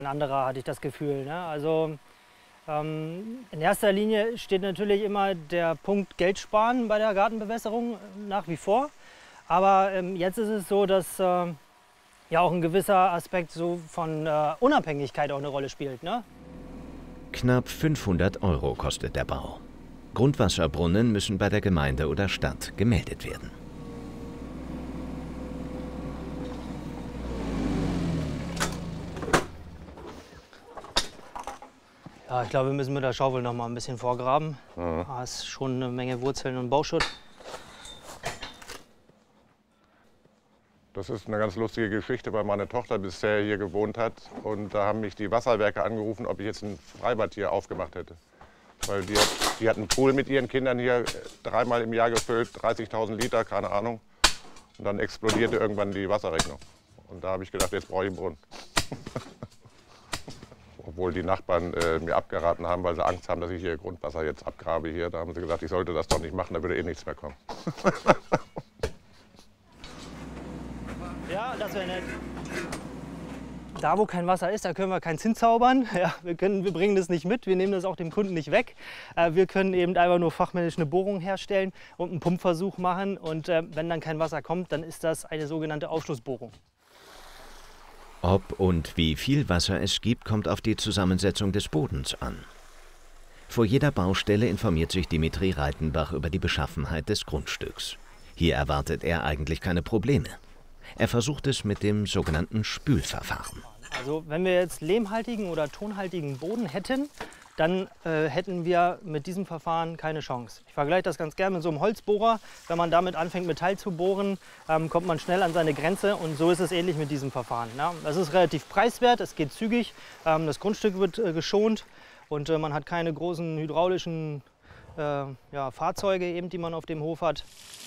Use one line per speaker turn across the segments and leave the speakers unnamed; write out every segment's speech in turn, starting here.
Ein anderer, hatte ich das Gefühl, ne? Also in erster Linie steht natürlich immer der Punkt Geld sparen bei der Gartenbewässerung nach wie vor. Aber jetzt ist es so, dass ja auch ein gewisser Aspekt so von Unabhängigkeit auch eine Rolle spielt, ne?
Knapp 500 € kostet der Bau. Grundwasserbrunnen müssen bei der Gemeinde oder Stadt gemeldet werden.
Ja, ich glaube, wir müssen mit der Schaufel noch mal ein bisschen vorgraben. Da ist schon eine Menge Wurzeln und Bauschutt.
Das ist eine ganz lustige Geschichte, weil meine Tochter bisher hier gewohnt hat. Und da haben mich die Wasserwerke angerufen, ob ich jetzt ein Freibad hier aufgemacht hätte. Weil die hat einen Pool mit ihren Kindern hier 3-mal im Jahr gefüllt, 30.000 Liter, keine Ahnung. Und dann explodierte irgendwann die Wasserrechnung. Und da habe ich gedacht, jetzt brauche ich einen Brunnen. Obwohl die Nachbarn mir abgeraten haben, weil sie Angst haben, dass ich hier Grundwasser jetzt abgrabe hier. Da haben sie gesagt, ich sollte das doch nicht machen, da würde eh nichts mehr kommen.
Ja, das wäre nett. Da, wo kein Wasser ist, da können wir keinen Zins zaubern. Ja, wir bringen das nicht mit, wir nehmen das auch dem Kunden nicht weg. Wir können eben einfach nur fachmännisch eine Bohrung herstellen und einen Pumpversuch machen. Und wenn dann kein Wasser kommt, dann ist das eine sogenannte Aufschlussbohrung.
Ob und wie viel Wasser es gibt, kommt auf die Zusammensetzung des Bodens an. Vor jeder Baustelle informiert sich Dimitri Reitenbach über die Beschaffenheit des Grundstücks. Hier erwartet er eigentlich keine Probleme. Er versucht es mit dem sogenannten Spülverfahren.
Also wenn wir jetzt lehmhaltigen oder tonhaltigen Boden hätten, dann hätten wir mit diesem Verfahren keine Chance. Ich vergleiche das ganz gerne mit so einem Holzbohrer. Wenn man damit anfängt, Metall zu bohren, kommt man schnell an seine Grenze. Und so ist es ähnlich mit diesem Verfahren. Ja, das ist relativ preiswert, es geht zügig, das Grundstück wird geschont und man hat keine großen hydraulischen Fahrzeuge, eben, die man auf dem Hof hat.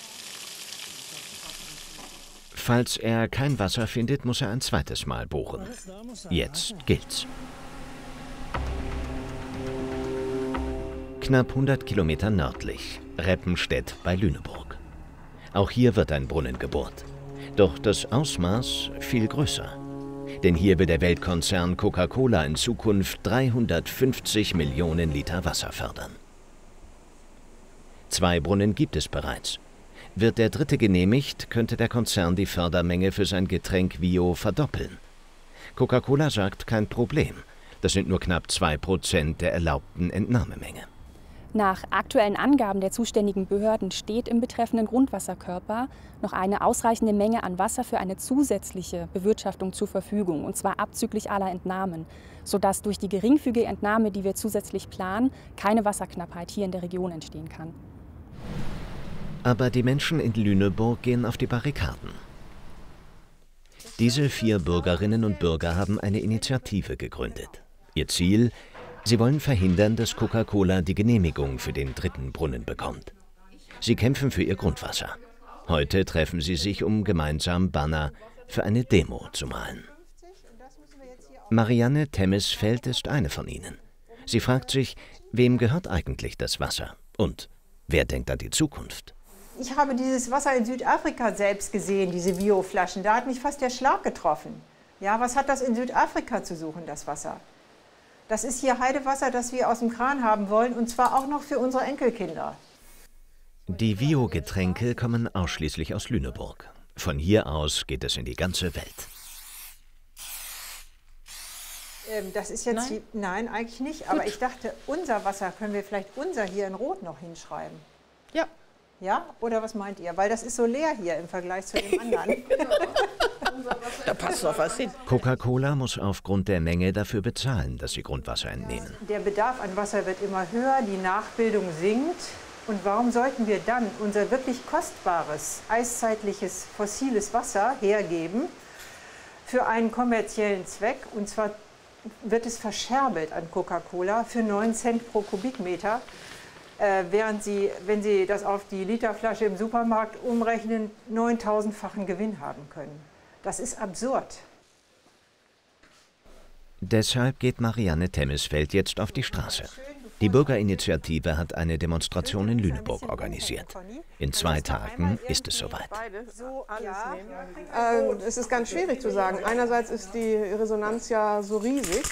Falls er kein Wasser findet, muss er ein zweites Mal bohren. Jetzt gilt's. Knapp 100 Kilometer nördlich, Reppenstedt bei Lüneburg. Auch hier wird ein Brunnen gebohrt. Doch das Ausmaß viel größer. Denn hier will der Weltkonzern Coca-Cola in Zukunft 350 Millionen Liter Wasser fördern. 2 Brunnen gibt es bereits. Wird der dritte genehmigt, könnte der Konzern die Fördermenge für sein Getränk Vio verdoppeln. Coca-Cola sagt, kein Problem. Das sind nur knapp 2% der erlaubten Entnahmemenge.
Nach aktuellen Angaben der zuständigen Behörden steht im betreffenden Grundwasserkörper noch eine ausreichende Menge an Wasser für eine zusätzliche Bewirtschaftung zur Verfügung, und zwar abzüglich aller Entnahmen, sodass durch die geringfügige Entnahme, die wir zusätzlich planen, keine Wasserknappheit hier in der Region entstehen kann.
Aber die Menschen in Lüneburg gehen auf die Barrikaden. Diese 4 Bürgerinnen und Bürger haben eine Initiative gegründet. Ihr Ziel: Sie wollen verhindern, dass Coca-Cola die Genehmigung für den dritten Brunnen bekommt. Sie kämpfen für ihr Grundwasser. Heute treffen sie sich, um gemeinsam Banner für eine Demo zu malen. Marianne Temmisfeld ist eine von ihnen. Sie fragt sich, wem gehört eigentlich das Wasser? Und wer denkt an die Zukunft?
Ich habe dieses Wasser in Südafrika selbst gesehen, diese Bioflaschen. Da hat mich fast der Schlag getroffen. Ja, was hat das in Südafrika zu suchen, das Wasser? Das ist hier Heidewasser, das wir aus dem Kran haben wollen, und zwar auch noch für unsere Enkelkinder.
Die Vio-Getränke kommen ausschließlich aus Lüneburg. Von hier aus geht es in die ganze Welt.
Das ist jetzt nein, eigentlich nicht. Aber ich dachte, unser Wasser, können wir vielleicht unser hier in Rot noch hinschreiben?
Ja.
Ja? Oder was meint ihr? Weil das ist so leer hier im Vergleich zu dem anderen.
Da passt doch was hin.
Coca-Cola muss aufgrund der Menge dafür bezahlen, dass sie Grundwasser entnehmen.
Der Bedarf an Wasser wird immer höher, die Nachbildung sinkt. Und warum sollten wir dann unser wirklich kostbares, eiszeitliches, fossiles Wasser hergeben für einen kommerziellen Zweck? Und zwar wird es verscherbelt an Coca-Cola für 9 Cent pro Kubikmeter. Während sie, wenn Sie das auf die Literflasche im Supermarkt umrechnen, 9000-fachen Gewinn haben können. Das ist absurd.
Deshalb geht Marianne Temmisfeld jetzt auf die Straße. Die Bürgerinitiative hat eine Demonstration in Lüneburg organisiert. In 2 Tagen ist es soweit.
Es ist ganz schwierig zu sagen. Einerseits ist die Resonanz ja so riesig.